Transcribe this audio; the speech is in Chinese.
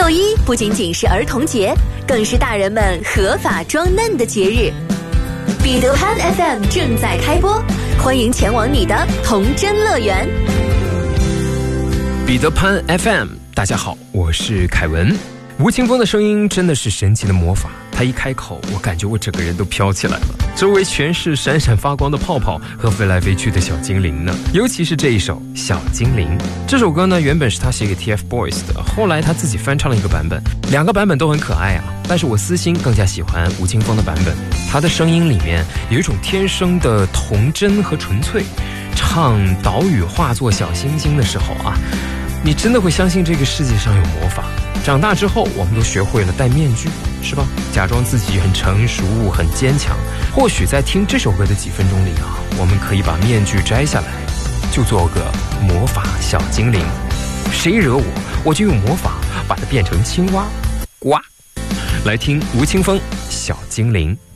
6一不仅仅是儿童节，更是大人们合法装嫩的节日。彼得潘 FM 正在开播，欢迎前往你的童真乐园。 彼得潘 FM， 大家好，我是凯文。吴青峰的声音真的是神奇的魔法，他一开口，我感觉我整个人都飘起来了，周围全是闪闪发光的泡泡和飞来飞去的小精灵呢。尤其是这一首《小精灵》，这首歌呢原本是他写给 TFBOYS 的，后来他自己翻唱了一个版本，两个版本都很可爱啊。但是我私心更加喜欢吴青峰的版本，他的声音里面有一种天生的童真和纯粹。唱岛屿化作小星星的时候啊，你真的会相信这个世界上有魔法。长大之后我们都学会了戴面具，是吧？假装自己很成熟很坚强。或许在听这首歌的几分钟里啊，我们可以把面具摘下来，就做个魔法小精灵。谁惹我，我就用魔法把它变成青蛙。呱！来听吴青峰《小精灵》。